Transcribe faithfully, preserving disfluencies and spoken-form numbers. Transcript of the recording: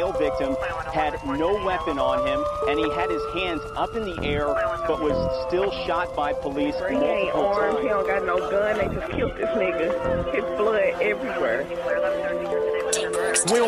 male victim had no weapon on him, and he had his hands up in the air, but was still shot by police He ain't multiple armed, times. he don't got no gun, they just killed this nigga. His blood everywhere. We